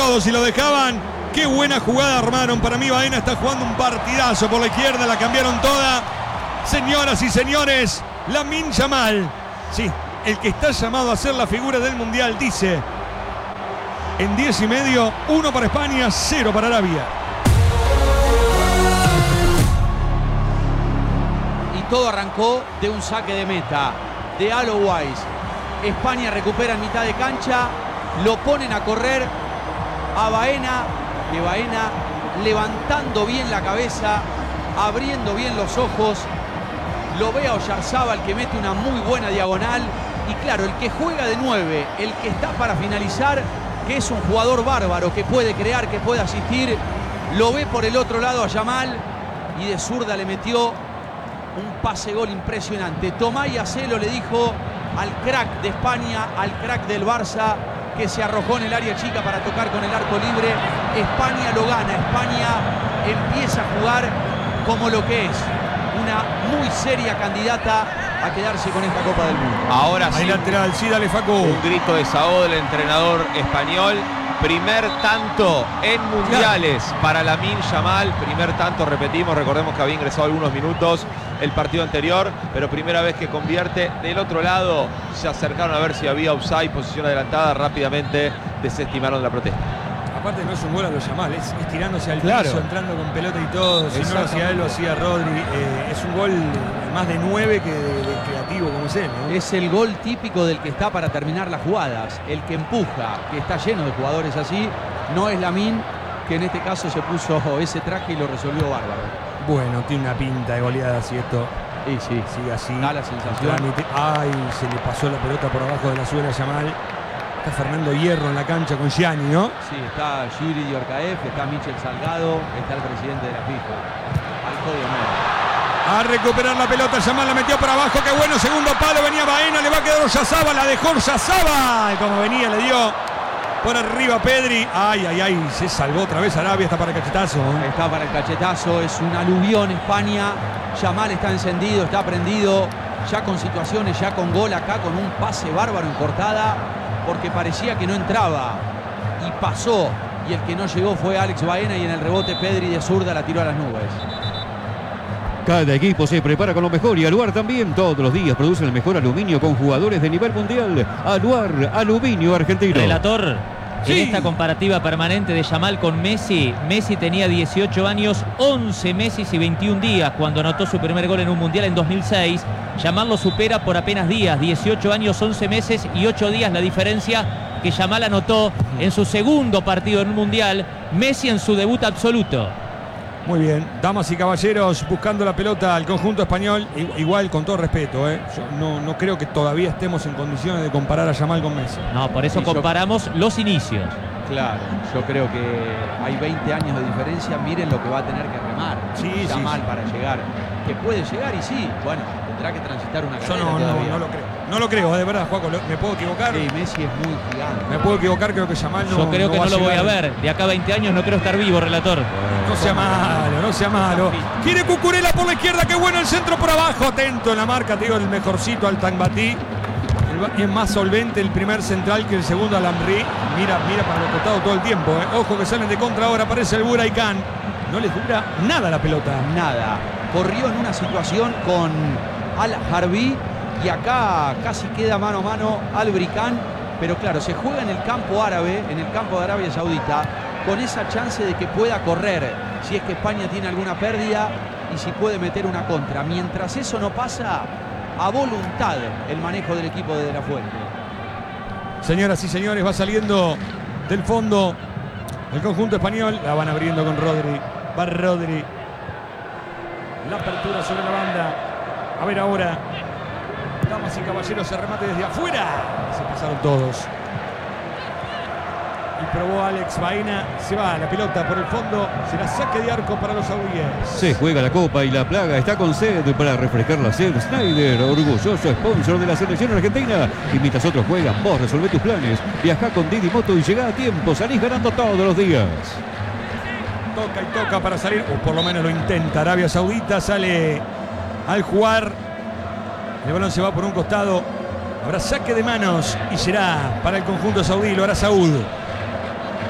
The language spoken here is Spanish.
todos y lo dejaban. Qué buena jugada armaron. Para mí Baena está jugando un partidazo por la izquierda. La cambiaron toda. Señoras y señores, Lamine Yamal, sí, el que está llamado a ser la figura del Mundial, dice: en 10,5, 1 para España, 0 para Arabia. Y todo arrancó de un saque de meta de Alo Wise. España recupera en mitad de cancha, lo ponen a correr a Baena, que Baena levantando bien la cabeza, abriendo bien los ojos, lo ve a Oyarzábal que mete una muy buena diagonal. Y claro, el que juega de 9, el que está para finalizar, que es un jugador bárbaro, que puede crear, que puede asistir, lo ve por el otro lado a Yamal y de zurda le metió un pase gol impresionante. Tomás Yacelo le dijo al crack de España, al crack del Barça, que se arrojó en el área chica para tocar con el arco libre. España lo gana, España empieza a jugar como lo que es, una muy seria candidata a quedarse con esta Copa del Mundo. Ahora sí. Ahí lateral, sí, dale Facu. Un grito de desahogo del entrenador español. Primer tanto en mundiales para Lamine Yamal. Primer tanto, repetimos, recordemos que había ingresado algunos minutos el partido anterior, pero primera vez que convierte. Del otro lado se acercaron a ver si había offside, posición adelantada, rápidamente desestimaron la protesta. Aparte no es un gol a lo Yamal, es tirándose al Claro. piso, entrando con pelota y todo. Si no lo hacía él, lo hacía Rodri. Es un gol más de 9 que de creativo como es él, ¿no? Es el gol típico del que está para terminar las jugadas, el que empuja, que está lleno de jugadores así. No es Lamine, que en este caso se puso ese traje y lo resolvió bárbaro. Bueno, tiene una pinta de goleada si esto Y sí, sigue así. da la sensación. Ay, se le pasó la pelota por abajo de la suela a Yamal. Está Fernando Hierro en la cancha con Gianni, ¿no? Sí, está Giri Diorcaef, está Michel Salgado, está el presidente de la FIFA. Alto de honor. A recuperar la pelota, Yamal la metió por abajo, qué bueno, segundo palo, venía Baena, le va a quedar Oyarzábal, la dejó Oyarzábal, como venía, le dio por arriba Pedri. Ay, ay, ay, se salvó otra vez Arabia, está para el cachetazo. Está para el cachetazo, es un aluvión España. Yamal está encendido, está prendido, ya con situaciones, ya con gol acá, con un pase bárbaro en cortada, porque parecía que no entraba y pasó, y el que no llegó fue Alex Baena, y en el rebote Pedri de zurda la tiró a las nubes. Cada equipo se prepara con lo mejor y Aluar también. Todos los días producen el mejor aluminio con jugadores de nivel mundial. Aluar, aluminio argentino. Relator, Sí. en esta comparativa permanente de Yamal con Messi, Messi tenía 18 años, 11 meses y 21 días cuando anotó su primer gol en un mundial en 2006. Yamal lo supera por apenas días, 18 años, 11 meses y 8 días la diferencia que Yamal anotó en su segundo partido en un mundial, Messi en su debut absoluto. Muy bien, damas y caballeros, buscando la pelota al conjunto español, igual con todo respeto, yo no creo que todavía estemos en condiciones de comparar a Yamal con Messi. No, por eso Sí, yo- comparamos los inicios. Claro, yo creo que hay 20 años de diferencia. Miren lo que va a tener que remar Sí, Yamal sí. para llegar. Que puede llegar y sí, bueno, tendrá que transitar una Yo carrera no todavía. lo creo. No lo creo, de verdad, Juaco, me puedo equivocar. Sí, Messi es muy gigante. Me puedo equivocar, creo que Yamal no. Yo creo que no lo voy a llegar. ver. De acá a 20 años no creo estar vivo, relator. No sea malo, no sea malo. Quiere Cucurella por la izquierda, qué bueno el centro por abajo. Atento en la marca, te digo, el mejorcito al Tanbatí. Es más solvente el primer central que el segundo al Amri. Mira para los costados todo el tiempo. Ojo que salen de contra ahora, aparece el Buraycán. No les dura nada la pelota. Nada. Corrió en una situación con Al Harbi y acá casi queda mano a mano Al Bricán. Pero claro, se juega en el campo árabe, en el campo de Arabia Saudita, con esa chance de que pueda correr si es que España tiene alguna pérdida y si puede meter una contra. Mientras eso no pasa, a voluntad el manejo del equipo de De La Fuente. Señoras y señores, va saliendo del fondo el conjunto español. La van abriendo con Rodri. Va Rodri. La apertura sobre la banda. A ver ahora. Damas y caballeros, se remate desde afuera. Se pasaron todos. Y probó Alex Baena. Se va la pelota por el fondo. Será saque de arco para los saudíes. Se juega la copa y la plaga está con sed para refrescar la sed. Schneider, orgulloso sponsor de la selección argentina. Y mientras otros juegan, vos resolvé tus planes. Viajá con Didi Moto y llegá a tiempo. Salís ganando todos los días. Toca y toca para salir, o por lo menos lo intenta. Arabia Saudita sale al jugar. El balón se va por un costado. Habrá saque de manos y será para el conjunto saudí. Lo hará Saúd.